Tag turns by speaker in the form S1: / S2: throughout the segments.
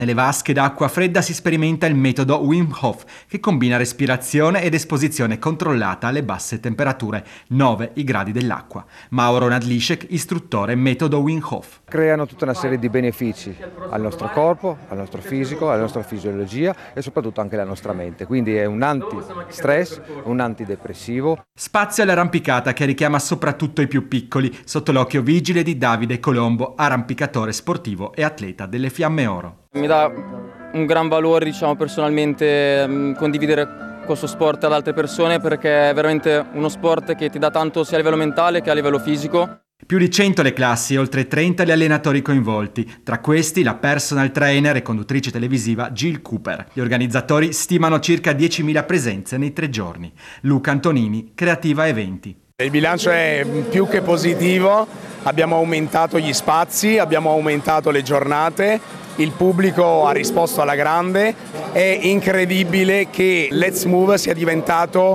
S1: Nelle vasche d'acqua fredda si sperimenta il metodo Wim Hof, che combina respirazione ed esposizione controllata alle basse temperature, 9 i gradi dell'acqua. Mauro Nadlisek, istruttore metodo Wim Hof.
S2: Creano tutta una serie di benefici al nostro corpo, al nostro fisico, alla nostra fisiologia e soprattutto anche alla nostra mente. Quindi è un anti-stress, un antidepressivo.
S1: Spazio all'arrampicata che richiama soprattutto i più piccoli, sotto l'occhio vigile di Davide Colombo, arrampicatore sportivo e atleta delle Fiamme Oro.
S3: Mi dà un gran valore, personalmente, condividere questo sport ad altre persone, perché è veramente uno sport che ti dà tanto sia a livello mentale che a livello fisico.
S1: Più di 100 le classi e oltre 30 gli allenatori coinvolti, tra questi la personal trainer e conduttrice televisiva Jill Cooper. Gli organizzatori stimano circa 10.000 presenze nei 3 giorni. Luca Antonini, Creativa Eventi.
S4: Il bilancio è più che positivo, abbiamo aumentato gli spazi, abbiamo aumentato le giornate, il pubblico ha risposto alla grande, è incredibile che Let's Move sia diventato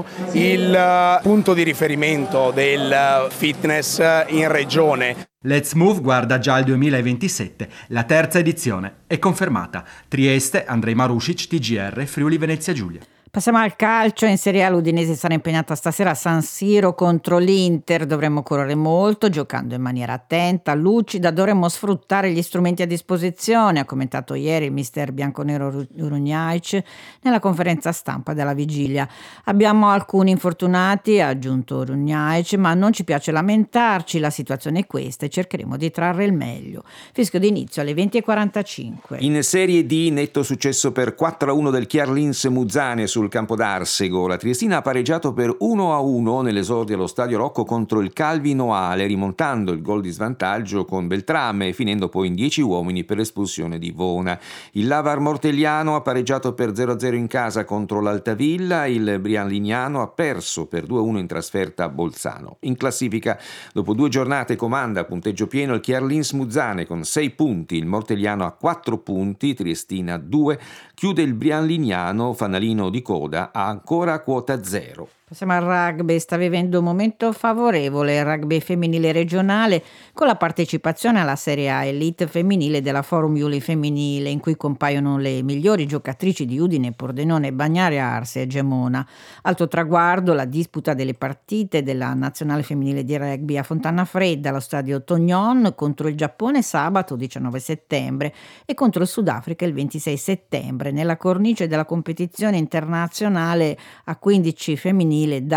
S4: il punto di riferimento del fitness in regione.
S1: Let's Move guarda già al 2027, la 3ª edizione è confermata. Trieste, Andrej Marušić, TGR, Friuli Venezia Giulia.
S5: Passiamo al calcio. In Serie A l'Udinese sarà impegnata stasera a San Siro contro l'Inter. Dovremmo correre molto, giocando in maniera attenta, lucida. Dovremmo sfruttare gli strumenti a disposizione, ha commentato ieri il mister bianconero Runjaic nella conferenza stampa della vigilia. Abbiamo alcuni infortunati, ha aggiunto Runjaic, ma non ci piace lamentarci, la situazione è questa e cercheremo di trarre il meglio. Fischio d'inizio alle 20:45.
S6: In Serie D netto successo per 4-1 del Chiarlins Muzzane sul campo d'Arsego. La Triestina ha pareggiato per 1-1 nell'esordio allo Stadio Rocco contro il Calvino Ale, rimontando il gol di svantaggio con Beltrame e finendo poi in 10 uomini per l'espulsione di Vona. Il Lavar Mortegliano ha pareggiato per 0-0 in casa contro l'Altavilla, il Brian Lignano ha perso per 2-1 in trasferta a Bolzano. In classifica, dopo 2 giornate comanda a punteggio pieno il Chiarlins Muzzane con 6 punti, il Mortegliano ha 4 punti, Triestina 2, chiude il Brian Lignano, fanalino di coda, ha ancora quota 0.
S5: Passiamo al rugby. Sta vivendo un momento favorevole il rugby femminile regionale con la partecipazione alla Serie A Elite femminile della Forum Iuli femminile, in cui compaiono le migliori giocatrici di Udine, Pordenone, Bagnare Arse e Gemona. Alto traguardo la disputa delle partite della nazionale femminile di rugby a Fontana Fredda allo stadio Tognon contro il Giappone sabato 19 settembre e contro il Sudafrica il 26 settembre nella cornice della competizione internazionale a 15 femminile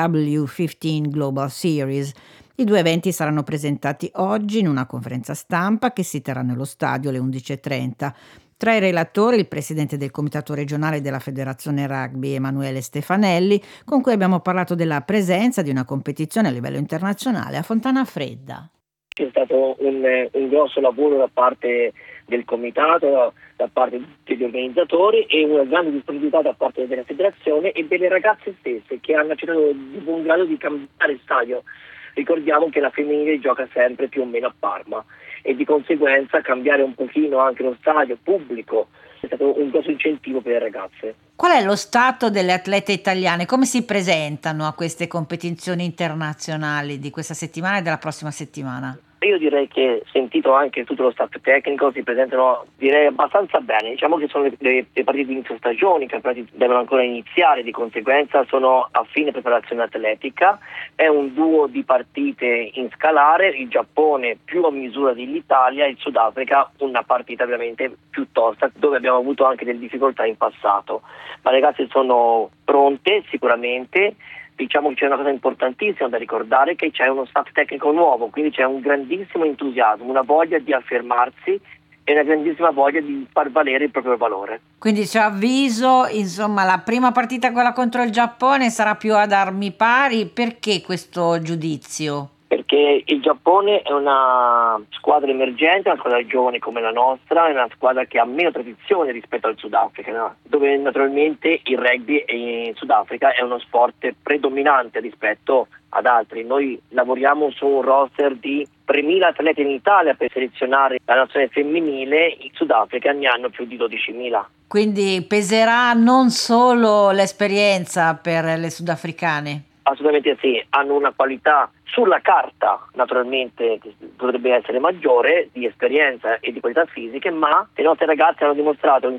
S5: W15 Global Series. I 2 eventi saranno presentati oggi in una conferenza stampa che si terrà nello stadio alle 11:30. Tra i relatori il presidente del comitato regionale della Federazione Rugby Emanuele Stefanelli, con cui abbiamo parlato della presenza di una competizione a livello internazionale a Fontana Fredda.
S7: C'è stato un grosso lavoro da parte del comitato, da parte degli organizzatori e una grande disponibilità da parte della federazione e delle ragazze stesse che hanno cercato di buon grado di cambiare stadio. Ricordiamo che la femminile gioca sempre più o meno a Parma e di conseguenza cambiare un pochino anche lo stadio pubblico è stato un grosso incentivo per le ragazze.
S5: Qual è lo stato delle atlete italiane? Come si presentano a queste competizioni internazionali di questa settimana e della prossima settimana?
S7: Io direi che, sentito anche tutto lo staff tecnico, si presentano direi abbastanza bene. Diciamo che sono le partite di inizio stagione, i campionati devono ancora iniziare, di conseguenza sono a fine preparazione atletica. È un duo di partite in scalare, il Giappone più a misura dell'Italia, il Sudafrica una partita veramente più tosta dove abbiamo avuto anche delle difficoltà in passato. Ma le ragazze sono pronte sicuramente. Diciamo che c'è una cosa importantissima da ricordare, che c'è uno staff tecnico nuovo, quindi c'è un grandissimo entusiasmo, una voglia di affermarsi e una grandissima voglia di far valere il proprio valore.
S5: Quindi ci avviso, insomma, la prima partita, quella contro il Giappone, sarà più ad armi pari. Perché questo giudizio?
S7: Perché il Giappone è una squadra emergente, una squadra giovane come la nostra, è una squadra che ha meno tradizione rispetto al Sudafrica, no? Dove naturalmente il rugby in Sudafrica è uno sport predominante rispetto ad altri. Noi lavoriamo su un roster di 3.000 atleti in Italia per selezionare la nazione femminile, in Sudafrica ne hanno più di 12.000.
S5: Quindi peserà non solo l'esperienza per le sudafricane?
S7: Assolutamente sì, hanno una qualità sulla carta naturalmente che potrebbe essere maggiore di esperienza e di qualità fisiche, ma le nostre ragazze hanno dimostrato